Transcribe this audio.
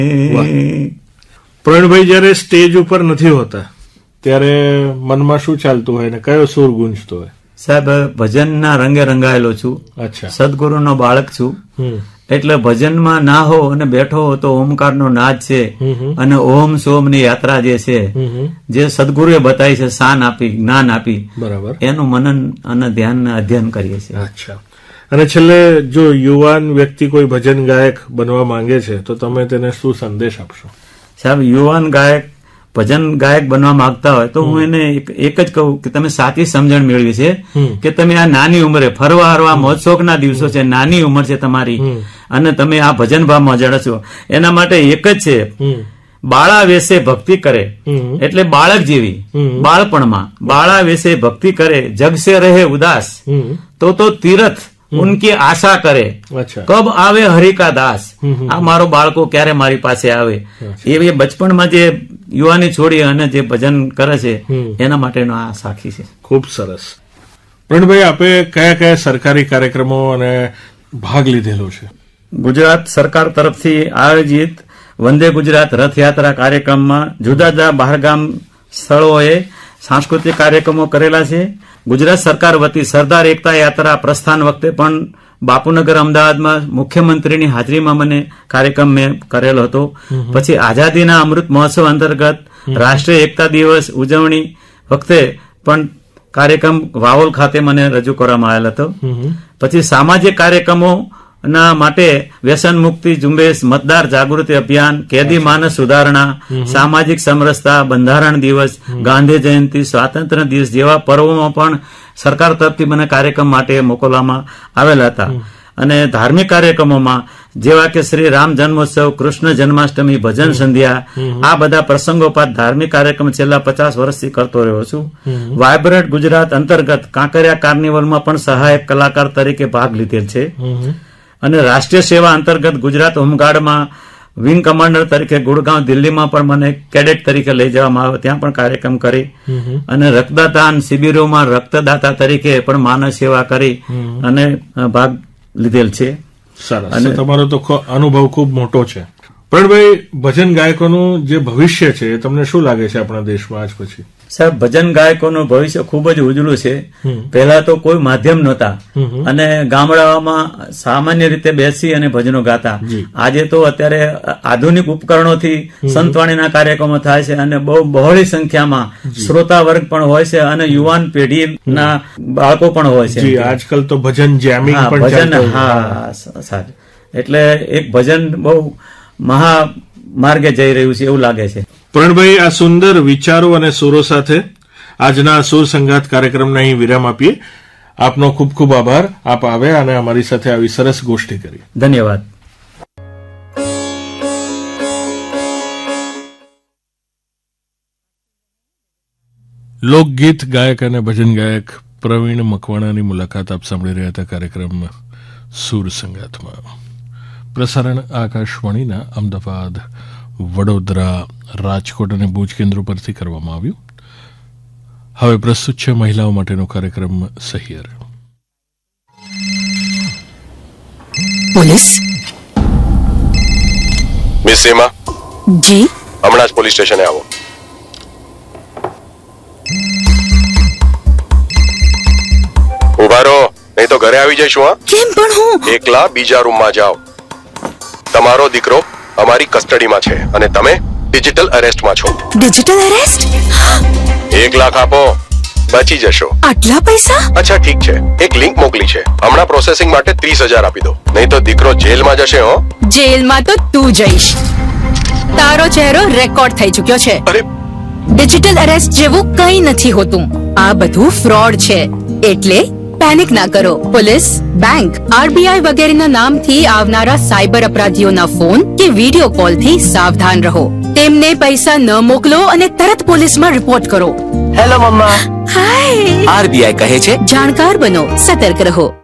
પ્રવીણભાઈ, જયારે સ્ટેજ ઉપર નથી હોતા ત્યારે મનમાં શું ચાલતું હોય ને કયો સુર ગુંજતો હોય? સાહેબ, ભજનના રંગે રંગાયેલો છું. અચ્છા. સદગુરુનો બાળક છું. એટલે ભજનમાં ના હો અને બેઠો હો તો ઓમકારનો નાદ છે અને ઓમ સોમ ની યાત્રા જે છે, જે સદગુરુએ બતાવી છે, શાન આપી, જ્ઞાન આપી, બરાબર, એનું મનન અને ધ્યાન અધ્યયન કરીએ છીએ. અચ્છા. અને છેલ્લે જો યુવાન વ્યક્તિ કોઈ ભજન ગાયક બનવા માંગે છે તો તમે તેને શું સંદેશ આપશો? સાહેબ, યુવાન ગાયક ભજન ગાયક બનવા માંગતા હોય તો હું એને એક જ કહું કે તમે સાચી સમજણ મેળવી છે કે તમે આ નાની ઉંમરે ફરવા હરવા મોજશોખના દિવસો છે, નાની ઉંમર છે તમારી, અને તમે આ ભજન ભાવમાં જડો છો. એના માટે એક જ છે, બાળા વેશે ભક્તિ કરે, એટલે બાળક જેવી બાળપણમાં બાળા વેશે ભક્તિ કરે, જગસે રહે ઉદાસ તો તીરથ ઉનકી આશા કરે, કબ આવે હરિકા દાસ. આ મારો બાળકો ક્યારે મારી પાસે આવે, એ બચપણમાં જે યુવાની છોડી અને જે ભજન કરે છે એના માટેનો આ સાક્ષી છે. ખૂબ સરસ. પ્રવીણભાઈ, આપે કયા કયા સરકારી કાર્યક્રમો અને ભાગ લીધેલો છે? ગુજરાત સરકાર તરફથી આયોજિત વંદે ગુજરાત રથયાત્રા કાર્યક્રમમાં જુદા જુદા બહારગામ સ્થળોએ સાંસ્કૃતિક કાર્યક્રમો કરેલા છે. ગુજરાત સરકાર વતી સરદાર એકતા યાત્રા પ્રસ્થાન વખતે પણ બાપુનગર અમદાવાદમાં મુખ્યમંત્રીની હાજરીમાં મને કાર્યક્રમ મેં કરેલો હતો. પછી આઝાદીના અમૃત મહોત્સવ અંતર્ગત રાષ્ટ્રીય એકતા દિવસ ઉજવણી વખતે પણ કાર્યક્રમ વાવોલ ખાતે મને રજૂ કરવામાં આવેલ હતો. પછી સામાજિક કાર્યક્રમો ના માટે વ્યસન મુક્તિ ઝુંબેશ, મતદાર જાગૃતિ અભિયાન, કેદી માનસ સુધારણા, સામાજિક સમરસતા, બંધારણ દિવસ, ગાંધી જયંતિ, સ્વાતંત્ર્ય દિવસ જેવા પર્વોમાં પણ સરકાર તરફથી મને કાર્યક્રમ માટે મોકલવામાં આવેલા હતા. અને ધાર્મિક કાર્યક્રમોમાં જેવા કે શ્રી રામ જન્મોત્સવ, કૃષ્ણ જન્માષ્ટમી, ભજન સંધ્યા, આ બધા પ્રસંગોપાત ધાર્મિક કાર્યક્રમ છેલ્લા 50 વર્ષથી કરતો રહ્યો છું. વાયબ્રન્ટ ગુજરાત અંતર્ગત કાંકરિયા કાર્નિવલમાં પણ સહાયક કલાકાર તરીકે ભાગ લીધેલ છે. અને રાષ્ટ્રીય સેવા અંતર્ગત ગુજરાત હોમગાર્ડમાં વિંગ કમાન્ડર તરીકે ગુડગાંવ, દિલ્હીમાં પણ મને કેડેટ તરીકે લઈ જવામાં આવ્યો, ત્યાં પણ કાર્યક્રમ કરી. અને રક્તદાન શિબિરોમાં રક્તદાતા તરીકે પણ માનવ સેવા કરી અને ભાગ લીધેલ છે. સરસ. અને તમારો તો અનુભવ ખૂબ મોટો છે. પ્રવીણભાઈ, ભજન ગાયકોનું જે ભવિષ્ય છે એ તમને શું લાગે છે આપણા દેશમાં આજ પછી? સાહેબ, ભજન ગાયકોનું ભવિષ્ય ખૂબ જ ઉજળું છે. પહેલા તો કોઈ માધ્યમ નહોતા અને ગામડાઓમાં સામાન્ય રીતે બેસી અને ભજનો ગાતા. આજે તો અત્યારે આધુનિક ઉપકરણોથી સંતવાણીના કાર્યક્રમો થાય છે અને બહુ બહોળી સંખ્યામાં શ્રોતા વર્ગ પણ હોય છે અને યુવાન પેઢીના બાળકો પણ હોય છે. આજકાલ તો ભજન જેમિંગ પણ ભજન, હા સાહેબ, એટલે એક ભજન બહુ મહામાર્ગે જઈ રહ્યું છે એવું લાગે છે. પ્રવીણભાઈ, આ સુંદર વિચારો અને સુરો સાથે આજના સુર સંગાત કાર્યક્રમને અહીં વિરામ આપીએ. આપનો ખૂબ ખૂબ આભાર. આપ આવ્યા અને અમારી સાથે આવી સરસ ગોષ્ઠી કરી. ધન્યવાદ. લોકગીત ગાયક અને ભજન ગાયક પ્રવીણ મકવાણાની મુલાકાત આપ સાંભળી રહ્યા હતા કાર્યક્રમ સુર સંગાતમાં. પ્રસારણ આકાશવાણીના અમદાવાદ, વડોદરા, રાજકોટ અને ભુજ કેન્દ્રો પરથી કરવામાં આવ્યું. હવે પ્રસ્તુત છે મહિલાઓ માટેનો કાર્યક્રમ સહિયર. પોલીસ. મિસ સીમા. જી. હમણાં જ પોલીસ સ્ટેશને આવો. ઉભા રહો, નહીં તો ઘરે આવી જઈશું. હા, કેમ પણ હું એકલા બીજા રૂમમાં જાઓ. તમારો દીકરો અમારી કસ્ટડીમાં છે અને તમે ડિજિટલ અરેસ્ટમાં છો. Digital arrest? 1 લાખ આપો, બચી જશો. આટલા પૈસા? અચ્છા ઠીક છે, એક લિંક મોકલી છે, હમણાં પ્રોસેસિંગ માટે 30,000 આપી દો, નહીં તો દીકરો જેલમાં જશે. હો, જેલમાં તો તું જઈશ. તારો ચહેરો રેકોર્ડ થઈ ચુક્યો છે. અરે, ડિજિટલ અરેસ્ટ જેવું કંઈ નથી હોતું. આ બધું ફ્રોડ છે, એટલે પેનિક ના કરો. પોલીસ, બેંક, આરબીઆઈ વગેરેના નામથી આવનારા સાયબર અપરાધીઓના ફોન કે વિડીયો કોલથી સાવધાન રહો. તેમને પૈસા ન મોકલો અને તરત પોલીસમાં રિપોર્ટ કરો. હેલો મમ્મા. હાય. આરબીઆઈ કહે છે, જાણકાર બનો, સતર્ક રહો.